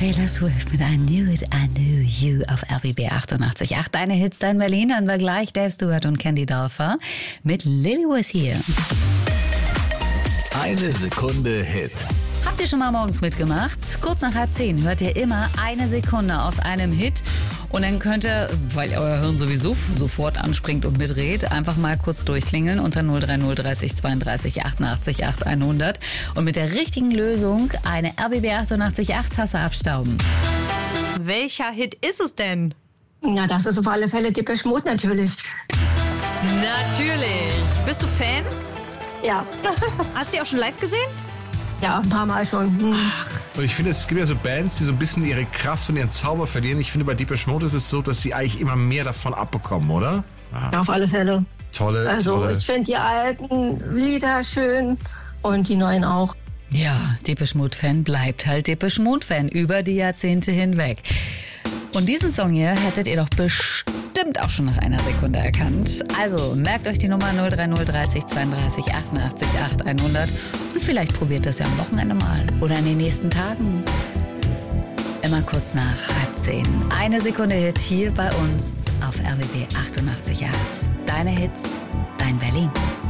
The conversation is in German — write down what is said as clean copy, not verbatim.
Taylor Swift mit I Knew It, I Knew You auf RBB 88.8. Deine Hits, dein Berlin. Hören wir gleich Dave Stewart und Candy Dolfer mit Lily Was Here. Eine Sekunde Hit. Habt ihr schon mal morgens mitgemacht? Kurz nach 9:30 hört ihr immer eine Sekunde aus einem Hit. Und dann könnt ihr, weil euer Hirn sowieso sofort anspringt und mitredet, einfach mal kurz durchklingeln unter 030 30 32 88 8 100 und mit der richtigen Lösung eine RBB 88.8 Tasse abstauben. Welcher Hit ist es denn? Ja, das ist auf alle Fälle Depeche Mode natürlich. Natürlich. Bist du Fan? Ja. Hast du die auch schon live gesehen? Ja, ein paar Mal schon. Und ich finde, es gibt ja so Bands, die so ein bisschen ihre Kraft und ihren Zauber verlieren. Ich finde, bei Depeche Mode ist es so, dass sie eigentlich immer mehr davon abbekommen, oder? Ja, auf alle Fälle. Tolle. Ich finde die alten Lieder schön und die neuen auch. Ja, Depeche Mode-Fan bleibt halt Depeche Mode-Fan über die Jahrzehnte hinweg. Und diesen Song hier hättet ihr doch bestimmt auch schon nach einer Sekunde erkannt. Also merkt euch die Nummer 030 30 32 88 8 100 und vielleicht probiert das ja am Wochenende mal oder in den nächsten Tagen. Immer kurz nach 9:30. Eine Sekunde Hit hier bei uns auf RBB 88.8. Deine Hits, dein Berlin.